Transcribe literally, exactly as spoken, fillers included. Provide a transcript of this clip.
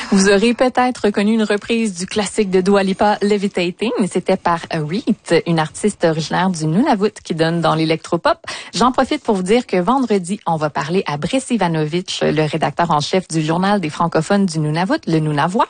Vous aurez peut-être reconnu une reprise du classique de Dua Lipa, Levitating. C'était par Reet, une artiste originaire du Nunavut qui donne dans l'électropop. J'en profite pour vous dire que vendredi, on va parler à Brice Ivanovic, le rédacteur en chef du Journal des francophones du Nunavut, le Nunavois.